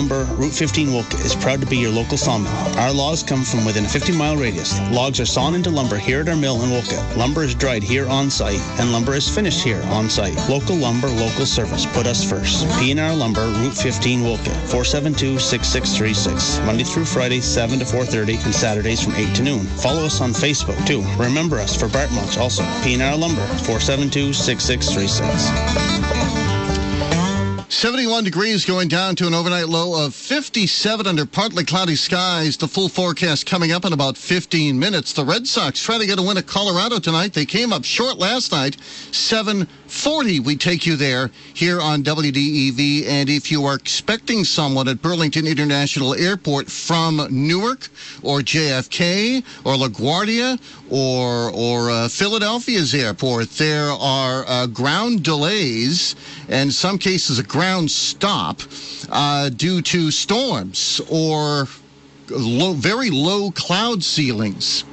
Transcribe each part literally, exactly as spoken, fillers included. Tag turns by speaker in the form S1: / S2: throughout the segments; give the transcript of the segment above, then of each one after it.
S1: Lumber, Route fifteen Wolcott is proud to be your local sawmill. Our logs come from within a fifty-mile radius. Logs are sawn into lumber here at our mill in Wolcott. Lumber is dried here on site, and lumber is finished here on site. Local lumber, local service. Put us first. P and R Lumber, Route fifteen Wolcott, four seven two, six six three six. Monday through Friday, seven to four thirty, and Saturdays from eight to noon. Follow us on Facebook, too. Remember us for Bart Mulch also. P and R Lumber, four seven two, six six three six.
S2: seventy-one degrees going down to an overnight low of fifty-seven under partly cloudy skies. The full forecast coming up in about fifteen minutes. The Red Sox try to get a win at Colorado tonight. They came up short last night. seven forty, we take you there here on W D E V. And if you are expecting someone at Burlington International Airport from Newark or J F K or LaGuardia or or uh, Philadelphia's airport, there are uh, ground delays and in some cases a ground stop uh, due to storms or low, very low cloud ceilings.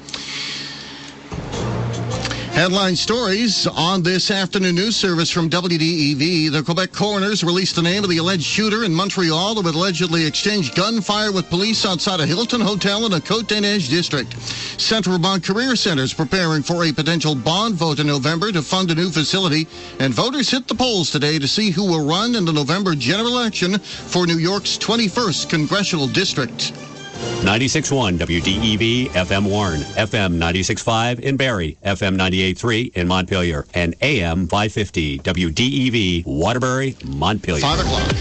S2: Headline stories on this afternoon news service from W D E V. The Quebec coroners released the name of the alleged shooter in Montreal who had allegedly exchanged gunfire with police outside a Hilton Hotel in the Côte-des-Neiges district. Central Vermont Career Center is preparing for a potential bond vote in November to fund a new facility, and voters hit the polls today to see who will run in the November general election for New York's twenty-first congressional district.
S3: ninety-six point one W D E V, F M Warren, F M ninety-six point five in Barrie, F M ninety-eight point three in Montpelier, and A M five fifty W D E V, Waterbury, Montpelier.
S2: Five o'clock.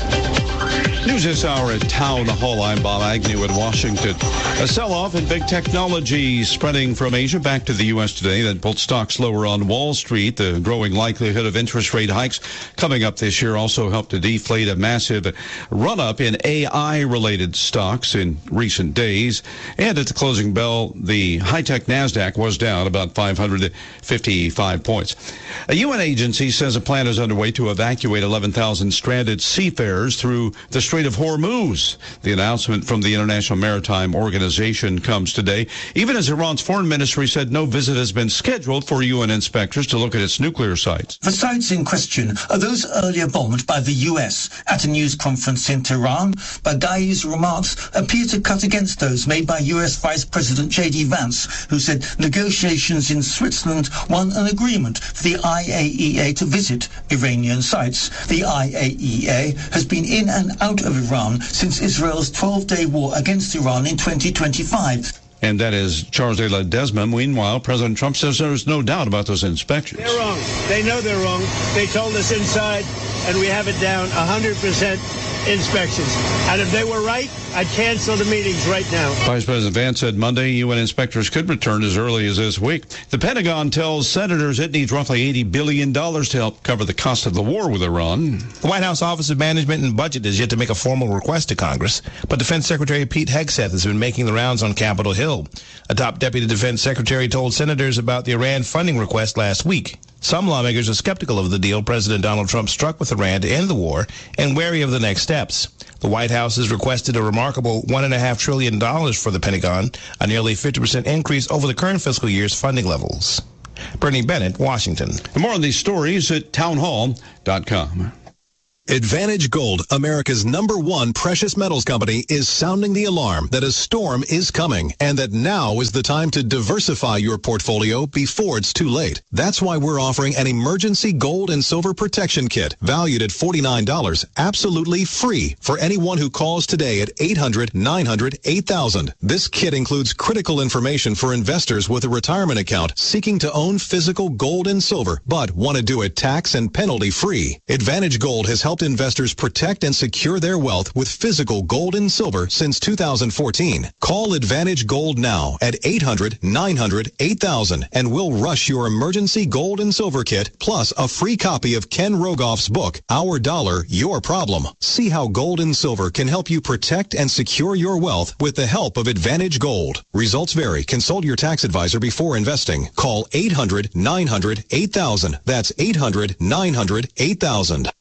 S4: News this hour at Town Hall. I'm Bob Agnew in Washington. A sell-off in big technology spreading from Asia back to the U S today that pulled stocks lower on Wall Street. The growing likelihood of interest rate hikes coming up this year also helped to deflate a massive run-up in A I-related stocks in recent days. And at the closing bell, the high-tech NASDAQ was down about five hundred fifty-five points. A U N agency says a plan is underway to evacuate eleven thousand stranded seafarers through the Strait of Hormuz. The announcement from the International Maritime Organization comes today, even as Iran's foreign ministry said no visit has been scheduled for U N inspectors to look at its nuclear sites.
S5: The sites in question are those earlier bombed by the U S. At a news conference in Tehran, Baghai's remarks appear to cut against those made by U S Vice President J D Vance, who said negotiations in Switzerland won an agreement for the I A E A to visit Iranian sites. The I A E A has been in and out of Iran since Israel's twelve-day war against Iran in twenty twenty-five.
S4: And that is Charles de la Desma. Meanwhile, President Trump says there's no doubt about those inspections.
S6: They're wrong. They know they're wrong. They told us inside, and we have it down one hundred percent inspections. And if they were right, I'd cancel the meetings right now.
S4: Vice President Vance said Monday U N inspectors could return as early as this week. The Pentagon tells senators it needs roughly eighty billion dollars to help cover the cost of the war with Iran.
S7: The White House Office of Management and Budget has yet to make a formal request to Congress, but Defense Secretary Pete Hegseth has been making the rounds on Capitol Hill. A top deputy defense secretary told senators about the Iran funding request last week. Some lawmakers are skeptical of the deal President Donald Trump struck with Iran to end the war and wary of the next steps. The White House has requested a remarkable one point five trillion dollars for the Pentagon, a nearly fifty percent increase over the current fiscal year's funding levels. Bernie Bennett, Washington.
S4: And more on these stories at townhall dot com.
S8: Advantage Gold, America's number one precious metals company, is sounding the alarm that a storm is coming and that now is the time to diversify your portfolio before it's too late. That's why we're offering an emergency gold and silver protection kit valued at forty-nine dollars, absolutely free for anyone who calls today at eight hundred, nine hundred, eight thousand. This kit includes critical information for investors with a retirement account seeking to own physical gold and silver but want to do it tax and penalty free. Advantage Gold has helped investors protect and secure their wealth with physical gold and silver since two thousand fourteen. Call Advantage Gold now at eight hundred, nine hundred, eight thousand and we'll rush your emergency gold and silver kit plus a free copy of Ken Rogoff's book, Our Dollar, Your Problem. See how gold and silver can help you protect and secure your wealth with the help of Advantage Gold. Results vary. Consult your tax advisor before investing. Call eight hundred, nine hundred, eight thousand. That's eight hundred, nine hundred, eight thousand.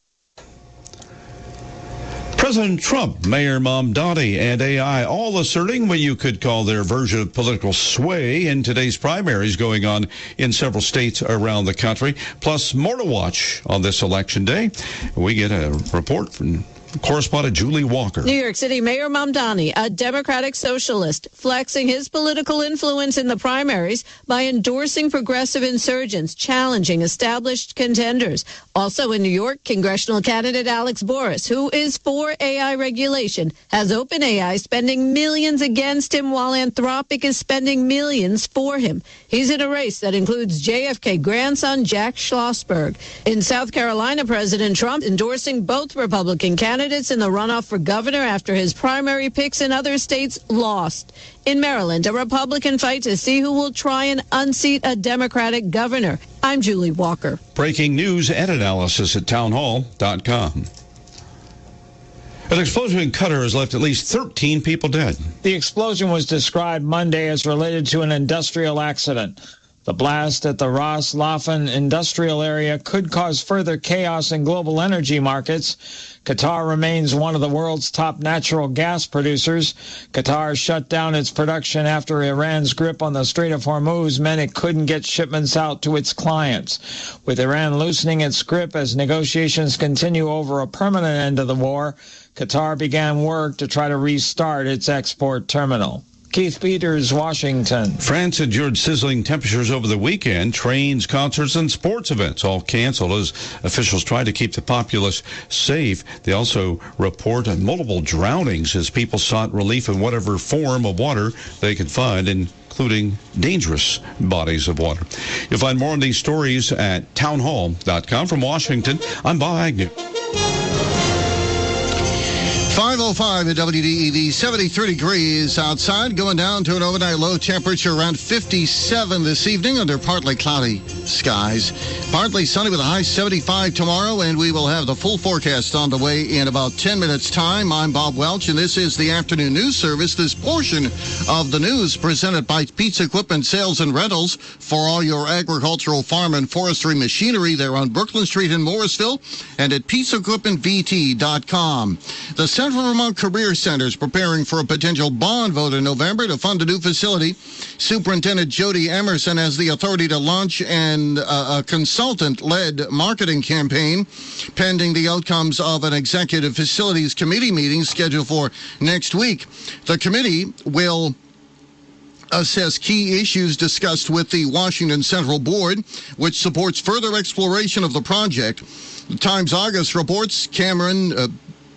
S4: President Trump, Mayor Mamdani, and A I all asserting what you could call their version of political sway in today's primaries going on in several states around the country. Plus, more to watch on this election day. We get a report from Correspondent Julie Walker.
S9: New York City Mayor Mamdani, a Democratic socialist, flexing his political influence in the primaries by endorsing progressive insurgents, challenging established contenders. Also in New York, congressional candidate Alex Boris, who is for A I regulation, has OpenAI spending millions against him while Anthropic is spending millions for him. He's in a race that includes J F K grandson Jack Schlossberg. In South Carolina, President Trump endorsing both Republican candidates in the runoff for governor after his primary picks in other states lost. In Maryland, a Republican fight to see who will try and unseat a Democratic governor. I'm Julie Walker.
S4: Breaking news and analysis at townhall dot com. An explosion in Qatar has left at least thirteen people dead.
S10: The explosion was described Monday as related to an industrial accident. The blast at the Ras Laffan industrial area could cause further chaos in global energy markets. Qatar remains one of the world's top natural gas producers. Qatar shut down its production after Iran's grip on the Strait of Hormuz meant it couldn't get shipments out to its clients. With Iran loosening its grip as negotiations continue over a permanent end to the war, Qatar began work to try to restart its export terminal. Keith Peters, Washington.
S4: France endured sizzling temperatures over the weekend. Trains, concerts, and sports events all canceled as officials tried to keep the populace safe. They also report multiple drownings as people sought relief in whatever form of water they could find, including dangerous bodies of water. You'll find more on these stories at townhall dot com. From Washington, I'm Bob Agnew.
S2: five oh five at W D E V, seventy-three degrees outside, going down to an overnight low temperature around fifty-seven this evening under partly cloudy skies. Partly sunny with a high seventy-five tomorrow, and we will have the full forecast on the way in about ten minutes' time. I'm Bob Welch, and this is the afternoon news service. This portion of the news presented by Pizza Equipment Sales and Rentals for all your agricultural, farm, and forestry machinery. They're on Brooklyn Street in Morrisville and at pizza equipment v t dot com. The Central Vermont Career Center is preparing for a potential bond vote in November to fund a new facility. Superintendent Jody Emerson has the authority to launch an, uh, a consultant-led marketing campaign pending the outcomes of an executive facilities committee meeting scheduled for next week. The committee will assess key issues discussed with the Washington Central Board, which supports further exploration of the project. The Times August reports Cameron uh,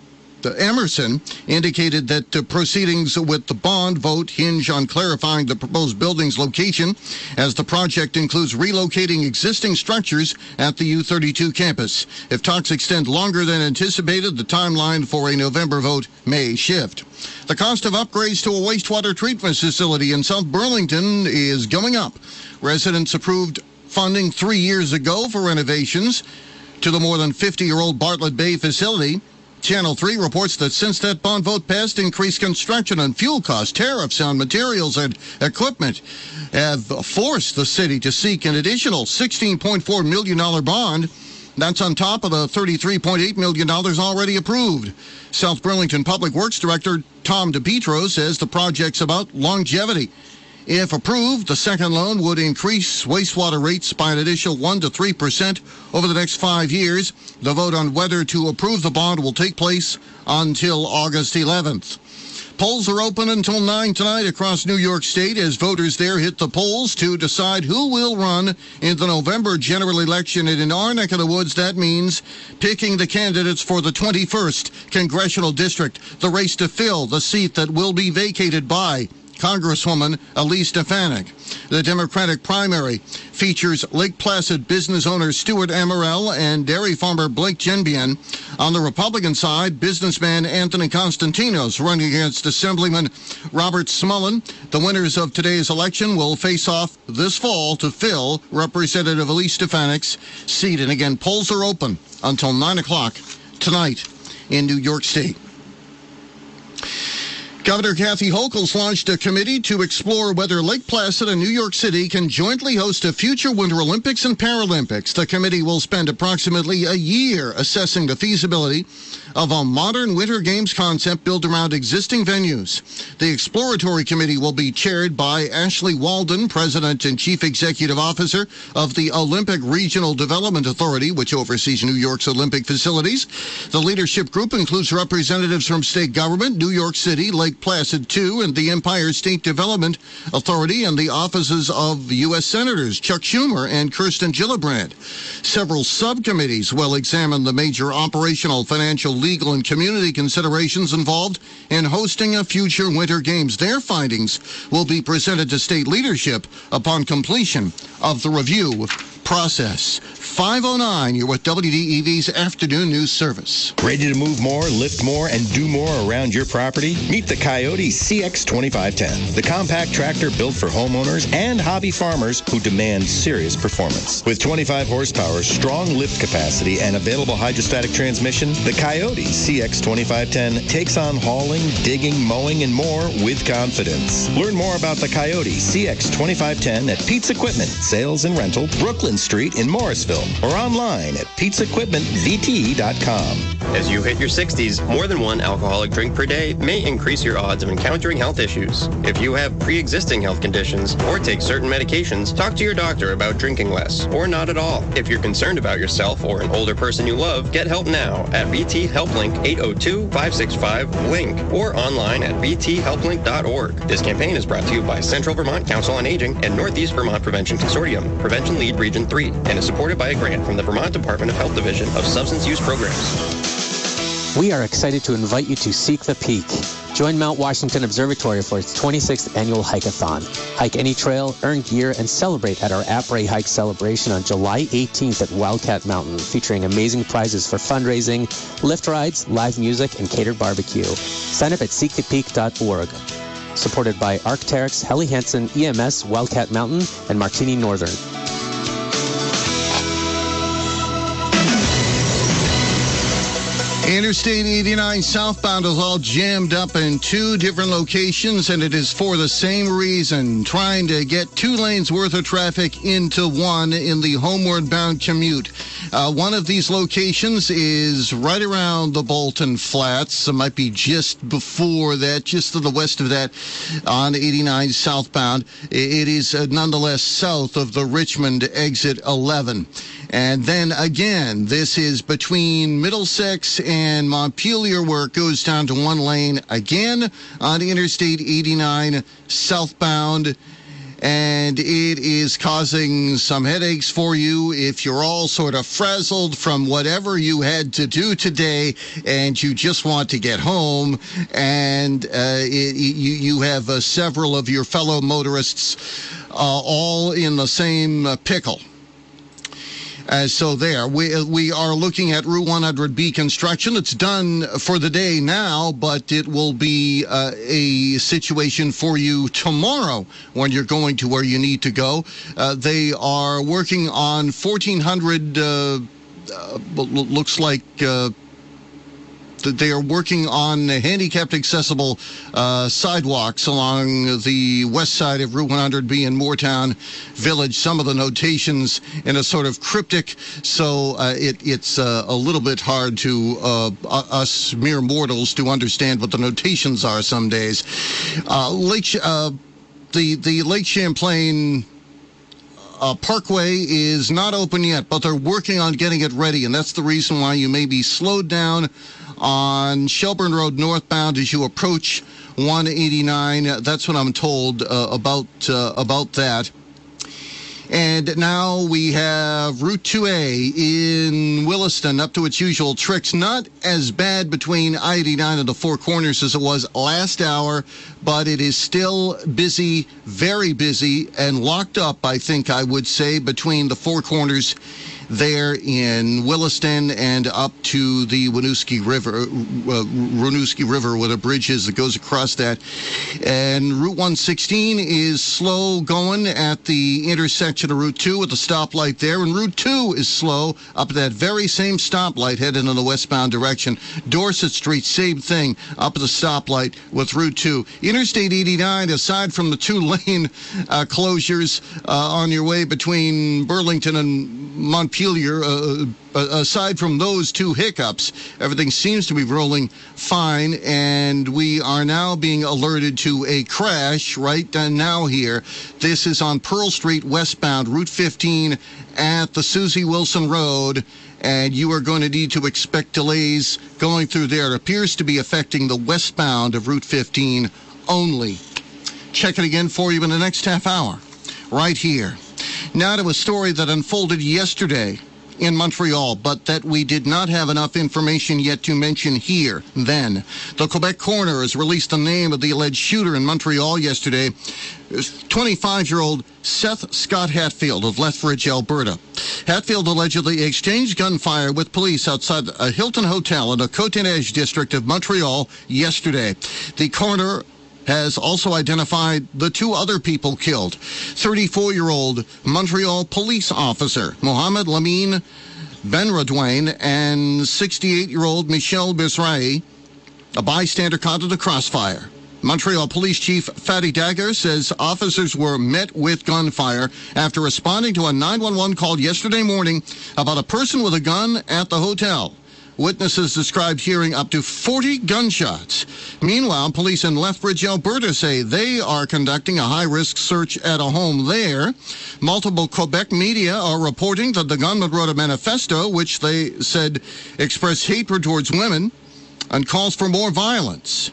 S2: Emerson indicated that the proceedings with the bond vote hinge on clarifying the proposed building's location, as the project includes relocating existing structures at the U thirty-two campus. If talks extend longer than anticipated, the timeline for a November vote may shift. The cost of upgrades to a wastewater treatment facility in South Burlington is going up. Residents approved funding three years ago for renovations to the more than fifty-year-old Bartlett Bay facility. Channel three reports that since that bond vote passed, increased construction and fuel costs, tariffs on materials and equipment have forced the city to seek an additional sixteen point four million dollars bond. That's on top of the thirty-three point eight million dollars already approved. South Burlington Public Works Director Tom DePietro says the project's about longevity. If approved, the second loan would increase wastewater rates by an additional one to three percent over the next five years. The vote on whether to approve the bond will take place until August eleventh. Polls are open until nine tonight across New York State as voters there hit the polls to decide who will run in the November general election. And in our neck of the woods, that means picking the candidates for the twenty-first Congressional District, the race to fill the seat that will be vacated by Congresswoman Elise Stefanik. The Democratic primary features Lake Placid business owner Stuart Amaral and dairy farmer Blake Genbian. On the Republican side, businessman Anthony Constantinos running against Assemblyman Robert Smullen. The winners of today's election will face off this fall to fill Representative Elise Stefanik's seat. And again, polls are open until nine o'clock tonight in New York State. Governor Kathy Hochul launched a committee to explore whether Lake Placid and New York City can jointly host a future Winter Olympics and Paralympics. The committee will spend approximately a year assessing the feasibility of a modern Winter Games concept built around existing venues. The exploratory committee will be chaired by Ashley Walden, President and Chief Executive Officer of the Olympic Regional Development Authority, which oversees New York's Olympic facilities. The leadership group includes representatives from state government, New York City, Lake Placid two, and the Empire State Development Authority, and the offices of U S Senators Chuck Schumer and Kirsten Gillibrand. Several subcommittees will examine the major operational, financial, legal, and community considerations involved in hosting a future Winter Games. Their findings will be presented to state leadership upon completion of the review process. five oh nine, you're with W D E V's Afternoon News Service.
S11: Ready to move more, lift more, and do more around your property? Meet the Coyote C X twenty-five ten, the compact tractor built for homeowners and hobby farmers who demand serious performance. With twenty-five horsepower, strong lift capacity, and available hydrostatic transmission, the Coyote C X twenty-five ten takes on hauling, digging, mowing, and more with confidence. Learn more about the Coyote C X twenty-five ten at Pete's Equipment, Sales and Rental, Brooklyn Street in Morrisville, or online at pete's equipment v t dot com.
S12: As you hit your sixties, more than one alcoholic drink per day may increase your odds of encountering health issues. If you have pre-existing health conditions or take certain medications, talk to your doctor about drinking less or not at all. If you're concerned about yourself or an older person you love, get help now at V T HelpLink eight oh two, five six five, link or online at v t help link dot org. This campaign is brought to you by Central Vermont Council on Aging and Northeast Vermont Prevention Consortium, Prevention Lead Region three, and is supported by a grant from the Vermont Department of Health Division of Substance Use Programs.
S13: We are excited to invite you to Seek the Peak. Join Mount Washington Observatory for its twenty-sixth annual hike-a-thon. Hike any trail, earn gear, and celebrate at our Après Hike celebration on July eighteenth at Wildcat Mountain, featuring amazing prizes for fundraising, lift rides, live music, and catered barbecue. Sign up at seek the peak dot org. Supported by Arc'teryx, Helly Hansen, E M S, Wildcat Mountain, and Martini Northern.
S2: Interstate eighty-nine southbound is all jammed up in two different locations, and it is for the same reason, trying to get two lanes worth of traffic into one in the homeward bound commute. Uh, one of these locations is right around the Bolton Flats. It might be just before that, just to the west of that on eighty-nine southbound. It is uh, nonetheless south of the Richmond exit eleven. And then again, this is between Middlesex and Montpelier, where it goes down to one lane again on Interstate eighty-nine southbound. And it is causing some headaches for you if you're all sort of frazzled from whatever you had to do today and you just want to get home. And uh, it, you, you have uh, several of your fellow motorists uh, all in the same uh, pickle. Uh, so there, we we are looking at Route one hundred B construction. It's done for the day now, but it will be uh, a situation for you tomorrow when you're going to where you need to go. Uh, they are working on fourteen hundred, uh, uh, looks like... Uh, They are working on handicapped accessible uh, sidewalks along the west side of Route one hundred B in Moortown Village. Some of the notations in a sort of cryptic, so uh, it, it's uh, a little bit hard to uh, us mere mortals to understand what the notations are some days. Uh, Lake, uh, the the Lake Champlain Uh, Parkway is not open yet, but they're working on getting it ready, and that's the reason why you may be slowed down on Shelburne Road northbound as you approach one eighty-nine. That's what I'm told uh, about uh, about that. And now we have Route two A in Williston up to its usual tricks. Not as bad between I eighty-nine and the Four Corners as it was last hour, but it is still busy, very busy, and locked up, I think I would say, between the Four Corners there in Williston and up to the Winooski River, uh, Winooski River, where the bridge is that goes across that. And Route one sixteen is slow going at the intersection of Route two with the stoplight there. And Route two is slow up at that very same stoplight headed in the westbound direction. Dorset Street, same thing, up at the stoplight with Route two. Interstate eighty-nine, aside from the two-lane uh, closures uh, on your way between Burlington and Montpelier, uh, aside from those two hiccups, everything seems to be rolling fine, and we are now being alerted to a crash right now here. This is on Pearl Street westbound, Route fifteen at the Susie Wilson Road, and you are going to need to expect delays going through there. It appears to be affecting the westbound of Route fifteen only. Check it again for you in the next half hour, right here. Now to a story that unfolded yesterday in Montreal, but that we did not have enough information yet to mention here then. The Quebec coroner has released the name of the alleged shooter in Montreal yesterday, twenty-five-year-old Seth Scott Hatfield of Lethbridge, Alberta. Hatfield allegedly exchanged gunfire with police outside a Hilton Hotel in the Côte-Neige district of Montreal yesterday. The coroner has also identified the two other people killed. thirty-four-year-old Montreal police officer Mohamed Lamine Benradouane and sixty-eight-year-old Michel Bisraï, a bystander caught in the crossfire. Montreal Police Chief Fatty Dagger says officers were met with gunfire after responding to a nine one one call yesterday morning about a person with a gun at the hotel. Witnesses described hearing up to forty gunshots. Meanwhile, police in Lethbridge, Alberta say they are conducting a high-risk search at a home there. Multiple Quebec media are reporting that the gunman wrote a manifesto which they said expressed hatred towards women and calls for more violence,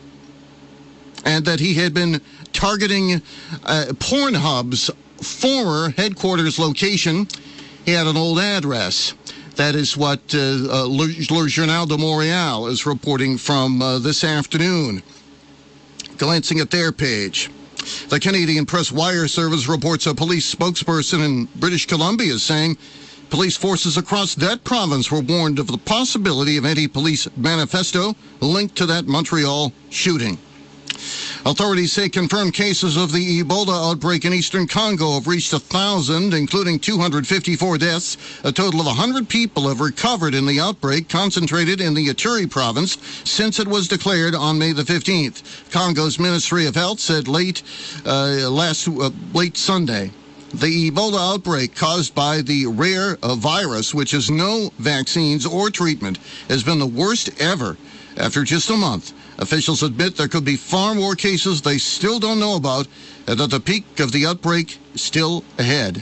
S2: and that he had been targeting uh, Pornhub's former headquarters location. He had an old address. That is what uh, uh, Le, Le Journal de Montréal is reporting from uh, this afternoon. Glancing at their page. The Canadian Press Wire Service reports a police spokesperson in British Columbia is saying police forces across that province were warned of the possibility of anti-police manifesto linked to that Montreal shooting. Authorities say confirmed cases of the Ebola outbreak in eastern Congo have reached one thousand, including two hundred fifty-four deaths. A total of one hundred people have recovered in the outbreak, concentrated in the Ituri province, since it was declared on May the fifteenth. Congo's Ministry of Health said late, uh, last, uh, late Sunday. The Ebola outbreak caused by the rare uh, virus, which has no vaccines or treatment, has been the worst ever after just a month. Officials admit there could be far more cases they still don't know about, and that the peak of the outbreak is still ahead.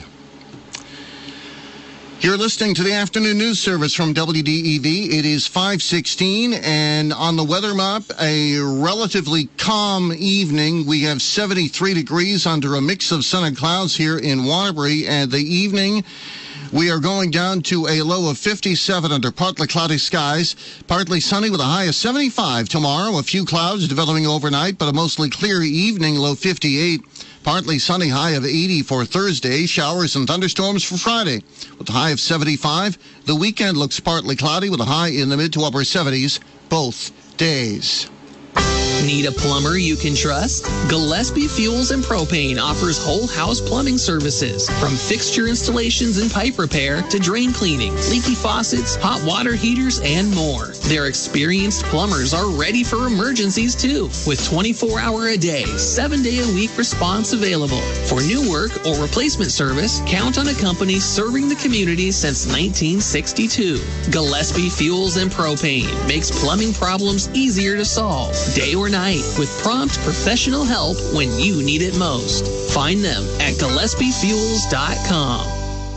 S2: You're listening to the afternoon news service from W D E V. It is five sixteen, and on the weather map, a relatively calm evening. We have seventy-three degrees under a mix of sun and clouds here in Waterbury, and the evening we are going down to a low of fifty-seven under partly cloudy skies, partly sunny with a high of seventy-five tomorrow. A few clouds developing overnight, but a mostly clear evening, low fifty-eight. Partly sunny, high of eighty for Thursday. Showers and thunderstorms for Friday with a high of seventy-five. The weekend looks partly cloudy with a high in the mid to upper seventies both days.
S14: Need a plumber you can trust? Gillespie Fuels and Propane offers whole house plumbing services, from fixture installations and pipe repair to drain cleaning, leaky faucets, hot water heaters, and more. Their experienced plumbers are ready for emergencies too, with twenty-four hour a day, seven day a week response available. For new work or replacement service, count on a company serving the community since nineteen sixty-two. Gillespie Fuels and Propane makes plumbing problems easier to solve, day or night, with prompt professional help when you need it most. Find them at Gillespie Fuels dot com.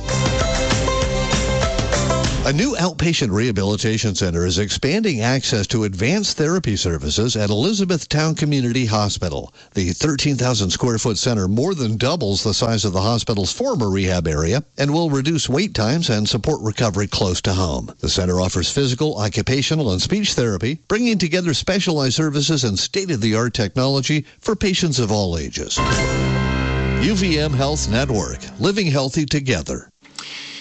S15: A new outpatient rehabilitation center is expanding access to advanced therapy services at Elizabethtown Community Hospital. The thirteen thousand square foot center more than doubles the size of the hospital's former rehab area and will reduce wait times and support recovery close to home. The center offers physical, occupational, and speech therapy, bringing together specialized services and state-of-the-art technology for patients of all ages. U V M Health Network, living healthy together.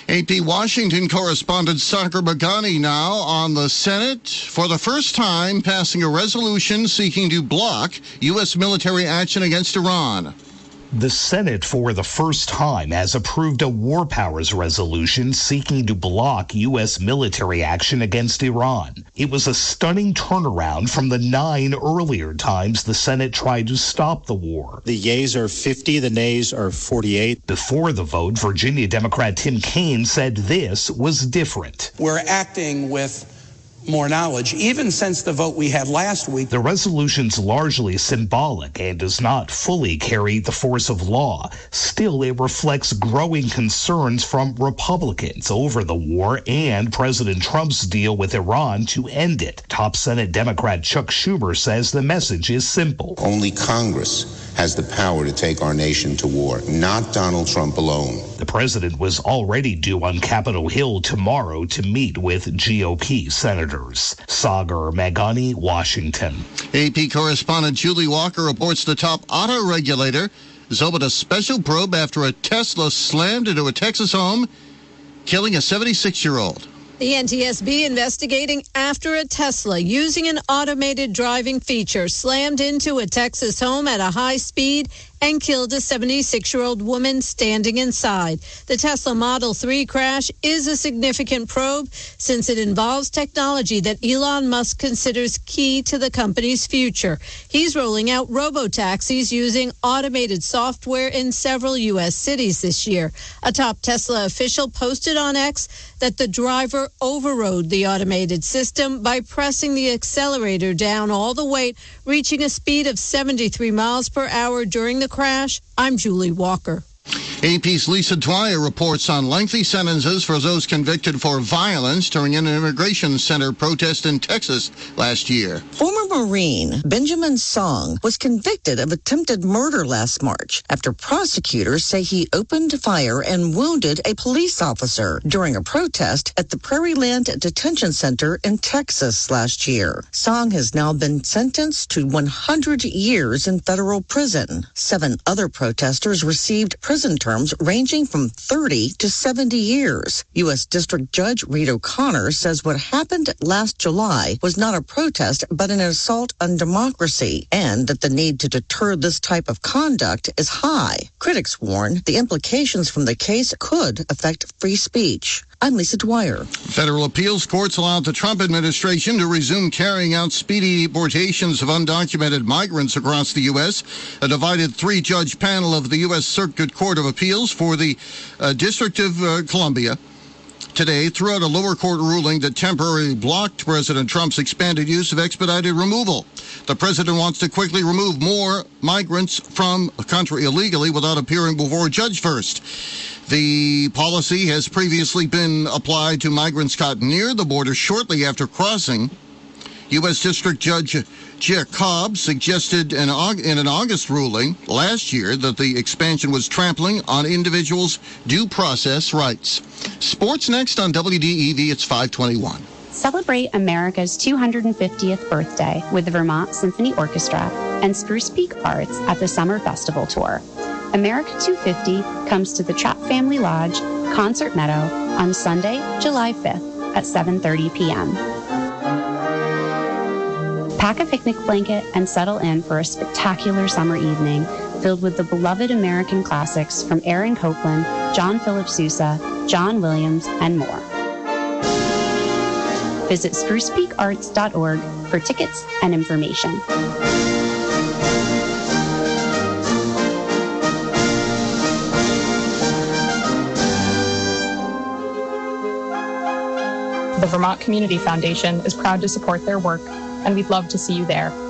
S2: A P Washington correspondent Sagar Meghani now on the Senate, for the first time passing a resolution seeking to block U S military action against Iran.
S16: The Senate, for the first time, has approved a war powers resolution seeking to block U S military action against Iran. It was a stunning turnaround from the nine earlier times the Senate tried to stop the war.
S17: The yeas are fifty, the nays are forty-eight.
S16: Before the vote, Virginia Democrat Tim Kaine said this was different.
S18: We're acting with more knowledge, even since the vote we had last week.
S16: The resolution's largely symbolic and does not fully carry the force of law. Still, it reflects growing concerns from Republicans over the war and President Trump's deal with Iran to end it. Top Senate Democrat Chuck Schumer says the message is simple.
S19: Only Congress has the power to take our nation to war, not Donald Trump alone.
S16: The president was already due on Capitol Hill tomorrow to meet with G O P senators. Sagar Meghani, Washington.
S2: A P correspondent Julie Walker reports the top auto regulator has opened a special probe after a Tesla slammed into a Texas home, killing a seventy-six-year-old.
S9: The N T S B investigating after a Tesla using an automated driving feature slammed into a Texas home at a high speed and killed a seventy-six-year-old woman standing inside. The Tesla Model three crash is a significant probe since it involves technology that Elon Musk considers key to the company's future. He's rolling out robo-taxis using automated software in several U S cities this year. A top Tesla official posted on X that the driver overrode the automated system by pressing the accelerator down all the way, reaching a speed of seventy-three miles per hour during the crash. I'm Julie Walker.
S2: A P's Lisa Dwyer reports on lengthy sentences for those convicted for violence during an immigration center protest in Texas last year.
S20: Former Marine Benjamin Song was convicted of attempted murder last March after prosecutors say he opened fire and wounded a police officer during a protest at the Prairie Land Detention Center in Texas last year. Song has now been sentenced to one hundred years in federal prison. Seven other protesters received prison terms ranging from thirty to seventy years. U S District Judge Reed O'Connor says what happened last July was not a protest but an assault on democracy, and that the need to deter this type of conduct is high. Critics warn the implications from the case could affect free speech. I'm Lisa Dwyer.
S2: Federal appeals courts allowed the Trump administration to resume carrying out speedy deportations of undocumented migrants across the U S. A divided three-judge panel of the U S Circuit Court of Appeals for the uh, District of uh, Columbia today threw out a lower court ruling that temporarily blocked President Trump's expanded use of expedited removal. The president wants to quickly remove more migrants from the country illegally without appearing before a judge first. The policy has previously been applied to migrants caught near the border shortly after crossing. U S District Judge Jack Cobb suggested in an August ruling last year that the expansion was trampling on individuals' due process rights. Sports next on W D E V. It's five twenty-one.
S21: Celebrate America's two hundred fiftieth birthday with the Vermont Symphony Orchestra and Spruce Peak Arts at the Summer Festival Tour. America two fifty comes to the Trapp Family Lodge, Concert Meadow, on Sunday, July fifth at seven thirty p.m. Pack a picnic blanket and settle in for a spectacular summer evening filled with the beloved American classics from Aaron Copland, John Philip Sousa, John Williams, and more. Visit spruce peak arts dot org for tickets and information.
S22: The Vermont Community Foundation is proud to support their work, and we'd love to see you there.